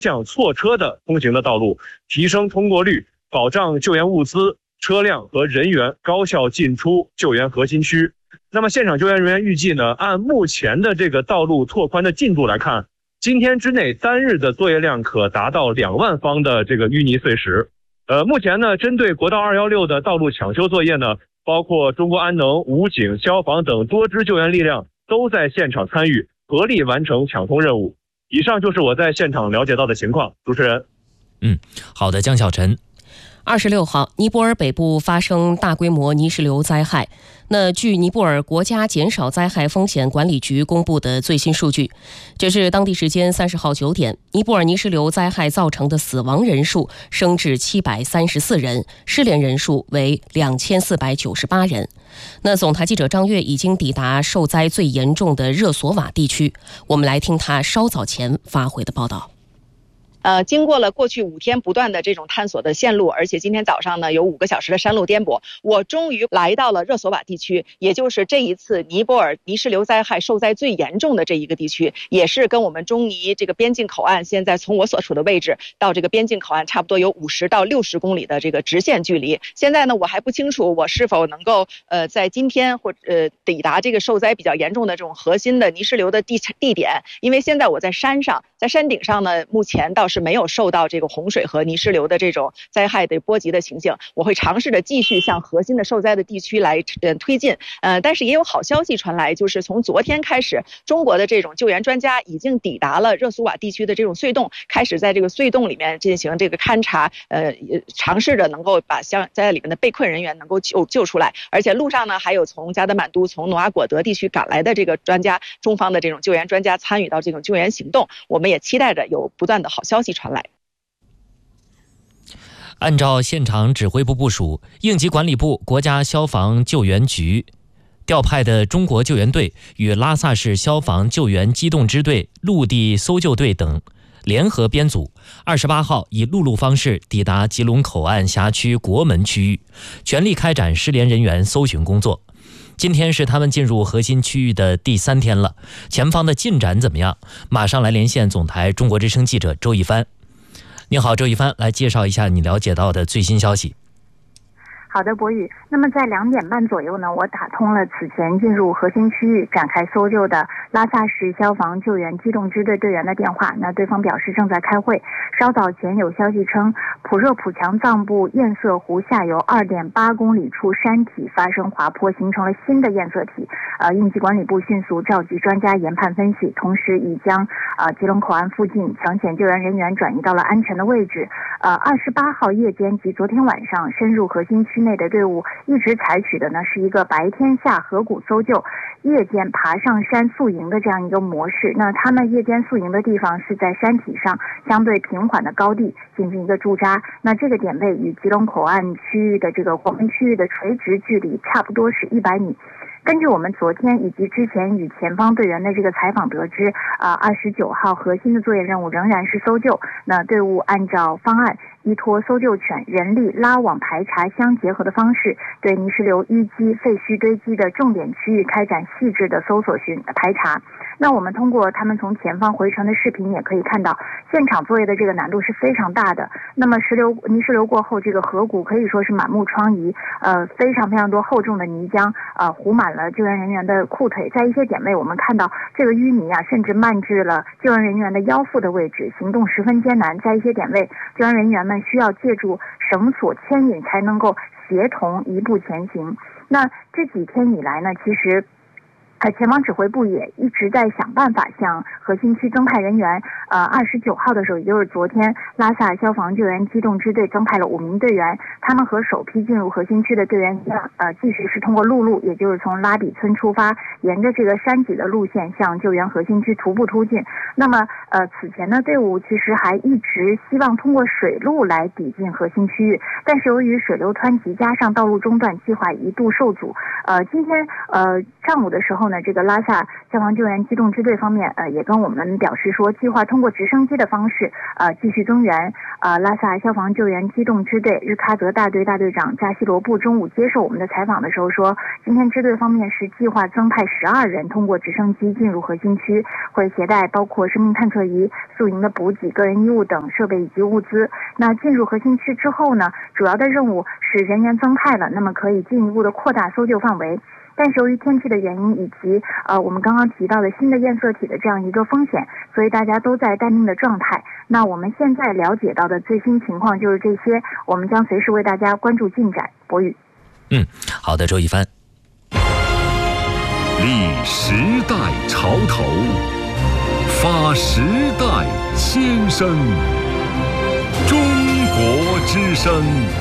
向错车的通行的道路，提升通过率，保障救援物资、车辆和人员高效进出救援核心区。那么现场救援人员预计呢，按目前的这个道路拓宽的进度来看，今天之内单日的作业量可达到2万方的这个淤泥碎石。目前呢，针对国道216的道路抢修作业呢，包括中国安能、武警、消防等多支救援力量都在现场参与，合力完成抢通任务。以上就是我在现场了解到的情况。主持人。 好的，江小晨。 26号，尼泊尔北部发生大规模泥石流灾害。那据尼泊尔国家减少灾害风险管理局公布的最新数据，这是当地时间30号9点，尼泊尔泥石流灾害造成的死亡人数升至734人，失联人数为2498人。那总台记者张悦已经抵达受灾最严重的热索瓦地区，我们来听他稍早前发回的报道。 经过了过去5天不断的这种探索的线路，而且今天早上呢有5个小时的山路颠簸，我终于来到了热索瓦地区，也就是这一次尼泊尔泥石流灾害受灾最严重的这一个地区，也是跟我们中尼这个边境口岸现在从我所处的位置到这个边境口岸差不多有50到60公里的这个直线距离。现在呢我还不清楚我是否能够在今天抵达这个受灾比较严重的这种核心的泥石流的地点，因为现在我在山上，在山顶上呢，目前倒是没有受到这个洪水和泥石流的这种灾害的波及的情形。我会尝试着继续向核心的受灾的地区来推进。但是也有好消息传来，就是从昨天开始，中国的这种救援专家已经抵达了热苏瓦地区的这种隧洞，开始在这个隧洞里面进行这个勘察，尝试着能够把在里面的被困人员能够救出来。而且路上呢，还有从加德满都、从努阿果德地区赶来的这个专家，中方的这种救援专家参与到这种救援行动。我们也期待着有不断的好消息传来。 按照现场指挥部部署，应急管理部、国家消防救援局调派的中国救援队与拉萨市消防救援机动支队、陆地搜救队等联合编组，28号以陆路方式抵达吉隆口岸辖区国门区域，全力开展失联人员搜寻工作。今天是他们进入核心区域的第3天了，前方的进展怎么样？马上来连线总台中国之声记者周一帆。你好，周一帆，来介绍一下你了解到的最新消息。 好的，博宇。那么在2点半左右呢，我打通了此前进入核心区域展开搜救的拉萨市消防救援机动支队队员的电话，那对方表示正在开会。稍早前有消息称，普热普强藏部堰塞湖下游2.8公里处山体发生滑坡，形成了新的堰塞体。应急管理部迅速召集专家研判分析，同时已将吉隆口岸附近抢险救援人员转移到了安全的位置。28号夜间及昨天晚上深入核心区内的队伍一直采取的呢是一个白天下河谷搜救，夜间爬上山宿营的这样一个模式。那他们夜间宿营的地方是在山体上相对平缓的高地进行一个驻扎，那这个点位与吉隆口岸区域的这个国门区域的垂直距离差不多是100米。根据我们昨天以及之前与前方队员的这个采访得知，29号核心的作业任务仍然是搜救。那队伍按照方案，依托搜救犬、人力拉网排查相结合的方式，对泥石流淤积、废墟堆积的重点区域开展细致的搜索排查。那我们通过他们从前方回传的视频也可以看到，现场作业的这个难度是非常大的。那么泥石流过后，这个河谷可以说是满目疮痍，非常非常多厚重的泥浆糊满了救援人员的裤腿。在一些点位，我们看到这个淤泥甚至漫至了救援人员的腰腹的位置，行动十分艰难。在一些点位，救援人员们需要借助绳索牵引才能够协同一步前行。那这几天以来呢，其实前方指挥部也一直在想办法向核心区增派人员。29号的时候，也就是昨天，拉萨消防救援机动支队增派了5名队员，他们和首批进入核心区的队员一样，继续是通过陆路，也就是从拉比村出发，沿着这个山脊的路线向救援核心区徒步突进。那么此前呢，队伍其实还一直希望通过水路来抵近核心区域，但是由于水流湍急加上道路中断，计划一度受阻。今天上午的时候呢，这个拉萨消防救援机动支队方面也跟我们表示说，计划通过直升机的方式继续增援。拉萨消防救援机动支队日喀则大队大队长扎西罗布中午接受我们的采访的时候说，今天支队方面是计划增派12人通过直升机进入核心区，会携带包括生命探测仪、宿营的补给、个人衣物等设备以及物资。那进入核心区之后呢，主要的任务是人员增派了，那么可以进一步的扩大搜救范围。但是由于天气的原因以及我们刚刚提到的新的焰色体的这样一个风险，所以大家都在待命的状态。那我们现在了解到的最新情况就是这些，我们将随时为大家关注进展。博宇， 好的，周一帆。 立时代潮头，发时代先声，中国之声。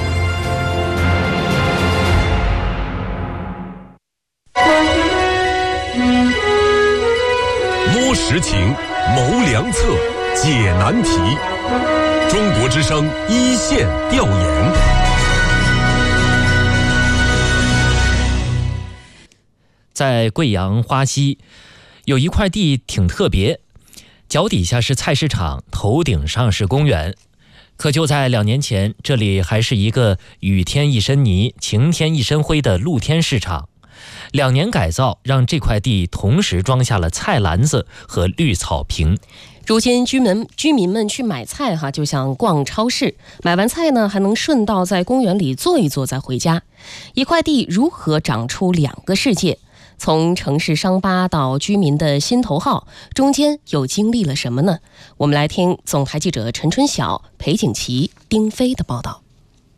摸实情，谋良策，解难题。中国之声一线调研。 在贵阳花溪，有一块地挺特别，脚底下是菜市场，头顶上是公园。可就在2年前，这里还是一个雨天一身泥，晴天一身灰的露天市场。2年改造，让这块地同时装下了菜篮子和绿草坪。 如今居民们去买菜就像逛超市，买完菜呢还能顺道在公园里坐一坐再回家。一块地如何长出2个世界？从城市伤疤到居民的心头好，中间又经历了什么呢？我们来听总台记者陈春晓、裴景琦、丁飞的报道。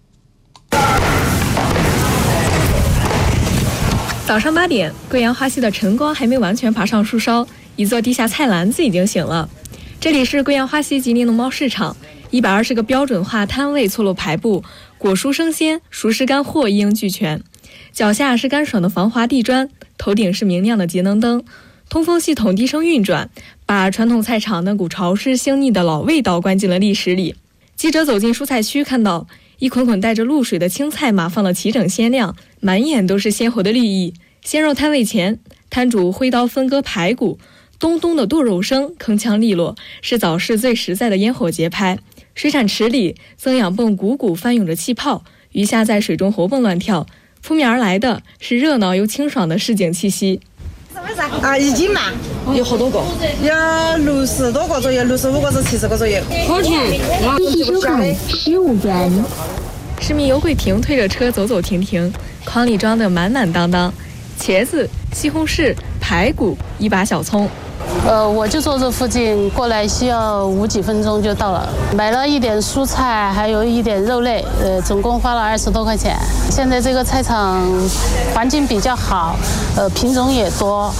早上8点，贵阳花溪的晨光还没完全爬上树梢，一座地下菜篮子已经醒了。这里是贵阳花溪吉林农贸市场，120个标准化摊位错落排布，果蔬生鲜、熟食干货一应俱全。脚下是干爽的防滑地砖，头顶是明亮的节能灯，通风系统低声运转，把传统菜场那股潮湿腥腻的老味道关进了历史里。记者走进蔬菜区，看到一捆捆带着露水的青菜码放了齐整鲜亮，满眼都是鲜活的绿意。鲜肉摊位前，摊主挥刀分割排骨，咚咚的剁肉声铿锵利落，是早市最实在的烟火节拍。水产池里，增氧泵汩汩翻涌着气泡，鱼虾在水中活蹦乱跳，扑面而来的是热闹又清爽的市井气息。 1斤嘛， 有好多个， 有60多个左右，65个至70个左右。 多少钱？一起收看15元。 市民尤桂萍推着车走走停停，筐里装得满满当当，茄子、西红柿、排骨、1把小葱。 我就坐这附近，过来需要5几分钟就到了。买了一点蔬菜，还有一点肉类，总共花了20多块钱。现在这个菜场环境比较好，品种也多。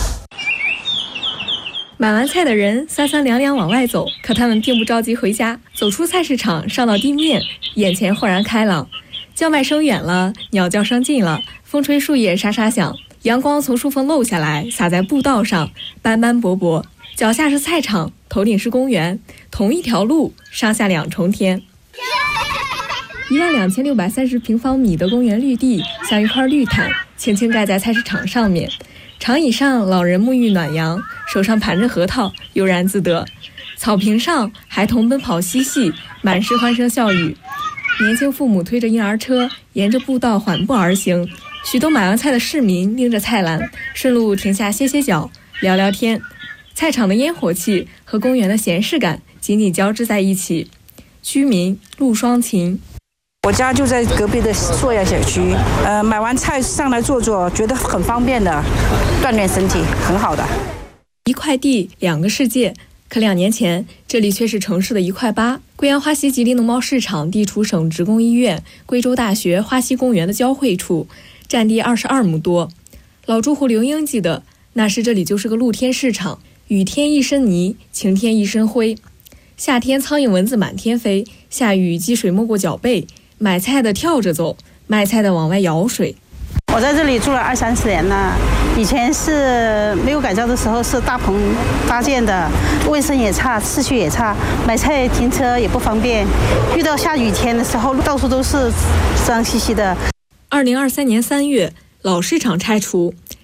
买完菜的人三三两两往外走，可他们并不着急回家。走出菜市场，上到地面，眼前豁然开朗，叫卖声远了，鸟叫声近了，风吹树叶沙沙响，阳光从树缝漏下来，洒在步道上，斑斑驳驳。脚下是菜场，头顶是公园，同一条路，上下2重天。12630平方米的公园绿地，像一块绿毯，轻轻盖在菜市场上面。长椅上，老人沐浴暖阳，手上盘着核桃，悠然自得。草坪上，孩童奔跑嬉戏，满是欢声笑语。年轻父母推着婴儿车，沿着步道缓步而行。许多买完菜的市民拎着菜篮，顺路停下歇歇脚，聊聊天。菜场的烟火气和公园的闲适感紧紧交织在一起。居民陆双琴， 我家就在隔壁的硕雅小区，买完菜上来坐坐，觉得很方便的，锻炼身体，很好的。 一块地2个世界，可2年前这里却是城市的1块8。贵阳花溪吉林农贸市场地处省职工医院、贵州大学花溪公园的交汇处，占地22亩多。老住户刘英记得，那时这里就是个露天市场，雨天一身泥，晴天一身灰。夏天苍蝇蚊子满天飞，下雨积水没过脚背，买菜的跳着走，卖菜的往外舀水。 我在这里住了20-30年了，以前是没有改造的时候是大棚搭建的，卫生也差，秩序也差，买菜停车也不方便，遇到下雨天的时候到处都是脏兮兮的。 2023年3月，老市场拆除，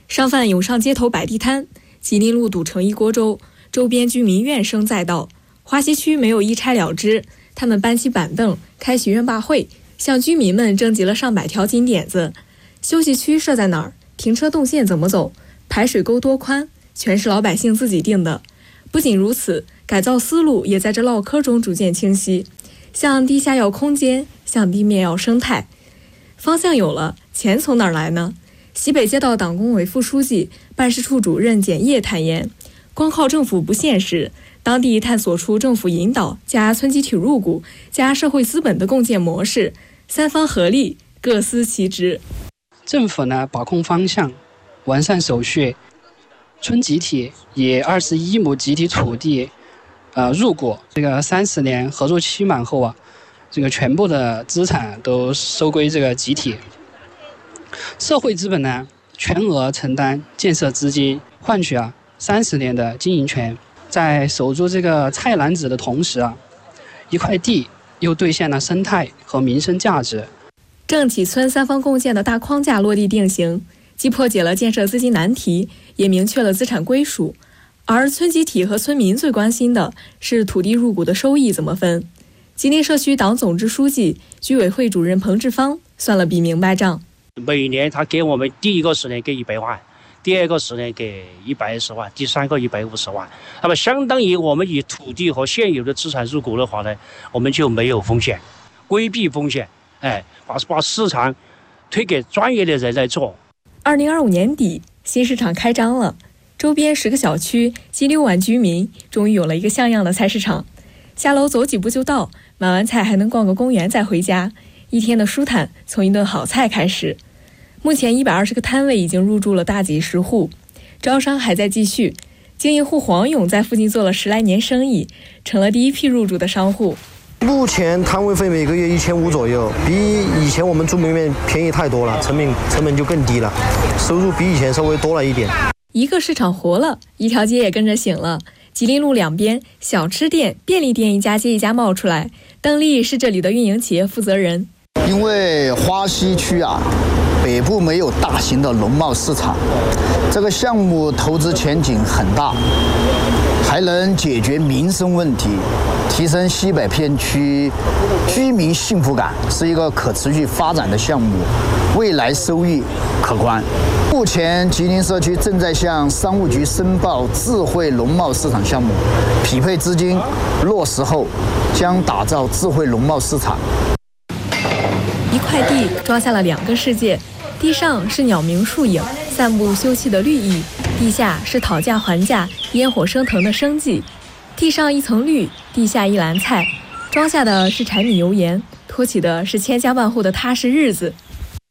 商贩涌上街头摆地摊，吉林路堵成一锅粥，周边居民怨声载道。华西区没有一拆了之，他们搬起板凳，开许愿坝会，向居民们征集了上百条金点子。休息区设在哪儿？停车动线怎么走？排水沟多宽？全是老百姓自己定的。不仅如此，改造思路也在这唠嗑中逐渐清晰。向地下要空间，向地面要生态。方向有了，钱从哪儿来呢？西北街道党工委副书记、办事处主任简业坦言，光靠政府不现实，当地探索出政府引导加村集体入股加社会资本的共建模式，三方合力，各司其职。 政府呢把控方向，完善手续，村集体以21亩集体土地入股，这个30年合作期满后这个全部的资产都收归这个集体。社会资本呢全额承担建设资金，换取30年的经营权。在守住这个菜篮子的同时一块地又兑现了生态和民生价值。 郑启村三方共建的大框架落地定型，既破解了建设资金难题，也明确了资产归属。而村集体和村民最关心的是土地入股的收益怎么分。吉林社区党总支书记、居委会主任彭志芳算了笔明白账。 每年他给我们第一个10年给100万，第二个10年给110万，第三个150万。那么相当于我们以土地和现有的资产入股的话呢，我们就没有风险，规避风险，把市场推给专业的人来做。 2025年底，新市场开张了，周边10个小区近6万居民终于有了一个像样的菜市场。下楼走几步就到，买完菜还能逛个公园再回家，一天的舒坦从一顿好菜开始。目前120个摊位已经入驻了大几十户，招商还在继续。经营户黄勇在附近做了10来年生意，成了第一批入驻的商户。 目前摊位费每个月1500左右，比以前我们住门面便宜太多了，成本就更低了，收入比以前稍微多了一点。 一个市场活了，一条街也跟着醒了。吉林路两边，小吃店、便利店一家接一家冒出来。邓丽是这里的运营企业负责人。 因为花溪区北部没有大型的农贸市场，这个项目投资前景很大，还能解决民生问题，提升西北片区居民幸福感，是一个可持续发展的项目，未来收益可观。目前吉林社区正在向商务局申报智慧农贸市场项目，匹配资金落实后将打造智慧农贸市场。 一块地装下了2个世界，地上是鸟鸣树影，散布休憩的绿意，地下是讨价还价、烟火升腾的生计。地上一层绿，地下一篮菜，装下的是柴米油盐，托起的是千家万户的踏实日子。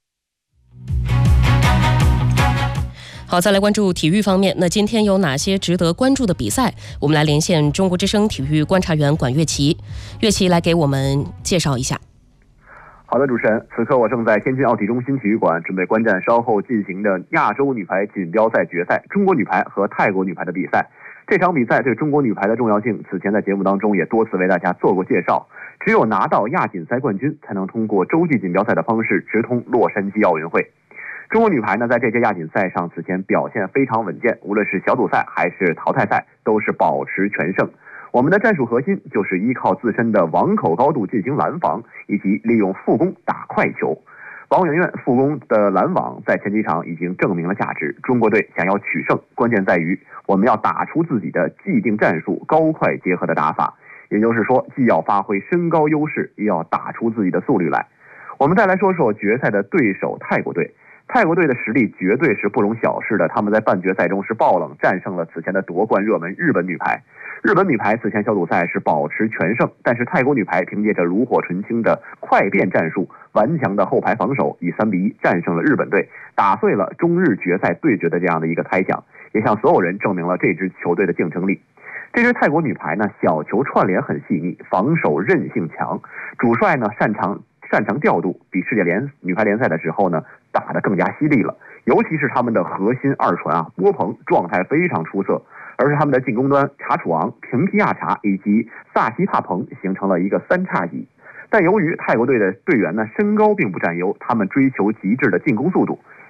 好，再来关注体育方面。那今天有哪些值得关注的比赛？我们来连线中国之声体育观察员管乐琪，乐琪来给我们介绍一下。 好的，主持人，此刻我正在天津奥体中心体育馆，准备观战稍后进行的亚洲女排锦标赛决赛，中国女排和泰国女排的比赛。这场比赛对中国女排的重要性，此前在节目当中也多次为大家做过介绍。只有拿到亚锦赛冠军，才能通过洲际锦标赛的方式直通洛杉矶奥运会。中国女排呢，在这届亚锦赛上此前表现非常稳健，无论是小组赛还是淘汰赛，都是保持全胜。我们的战术核心就是依靠自身的网口高度进行拦防，以及利用副攻打快球。王媛媛副攻的拦网在前几场已经证明了价值。中国队想要取胜，关键在于我们要打出自己的既定战术，高快结合的打法。也就是说，既要发挥身高优势，也要打出自己的速率来。我们再来说说决赛的对手泰国队。泰国队的实力绝对是不容小视的，他们在半决赛中是爆冷战胜了此前的夺冠热门日本女排。日本女排此前小组赛是保持全胜，但是泰国女排凭借着炉火纯青的快变战术、顽强的后排防守，以3-1战胜了日本队，打碎了中日决赛对决的这样的一个猜想，也向所有人证明了这支球队的竞争力。这支泰国女排呢，小球串联很细腻，防守韧性强，主帅呢擅长调度，比世界女排联赛的时候呢打得更加犀利了。尤其是他们的核心二传波鹏状态非常出色，而是他们的进攻端查楚昂、平皮亚查以及萨西帕彭形成了一个3叉戟。但由于泰国队的队员呢身高并不占优，他们追求极致的进攻速度，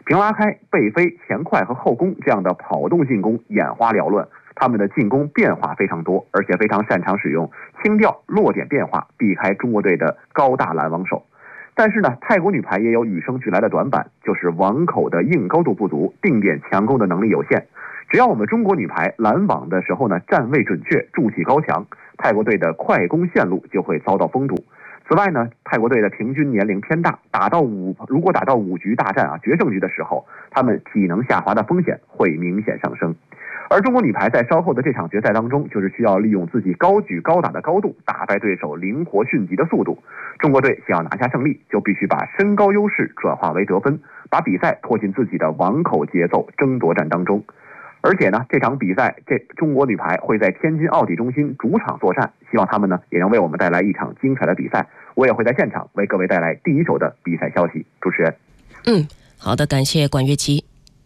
平拉开、背飞、前快和后攻这样的跑动进攻眼花缭乱，他们的进攻变化非常多，而且非常擅长使用轻调落点变化，避开中国队的高大拦网手。但是呢，泰国女排也有与生俱来的短板，就是网口的硬高度不足，定点强攻的能力有限。只要我们中国女排拦网的时候呢，站位准确，筑起高墙，泰国队的快攻线路就会遭到封堵。此外呢，泰国队的平均年龄偏大，如果打到5局大战决胜局的时候，他们体能下滑的风险会明显上升。而中国女排在稍后的这场决赛当中，就是需要利用自己高举高打的高度，打败对手灵活迅疾的速度。中国队想要拿下胜利，就必须把身高优势转化为得分，把比赛拖进自己的网口节奏争夺战当中。而且呢，这场比赛中国女排会在天津奥体中心主场作战，希望他们呢也能为我们带来一场精彩的比赛。我也会在现场为各位带来第一手的比赛消息。主持人， 好的，感谢管乐琪。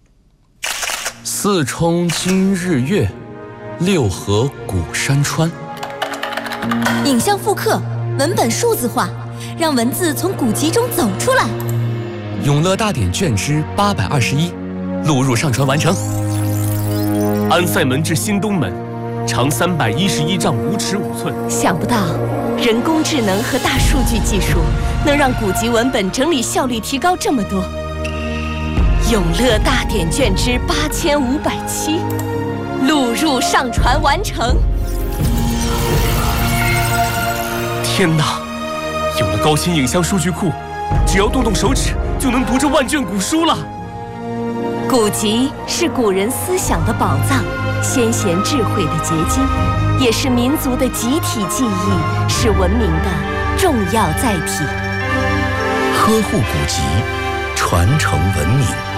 四冲今日月，六合古山川。 影像复刻，文本数字化，让文字从古籍中走出来。 永乐大典卷之821，录入上传完成。安塞门至新东门，长311丈5尺5寸。 想不到，人工智能和大数据技术能让古籍文本整理效率提高这么多。永乐大典卷之8507，录入上传完成。 天哪！有了高清影像数据库，只要动动手指就能读这万卷古书了。 古籍是古人思想的宝藏，先贤智慧的结晶，也是民族的集体记忆，是文明的重要载体。 呵护古籍，传承文明。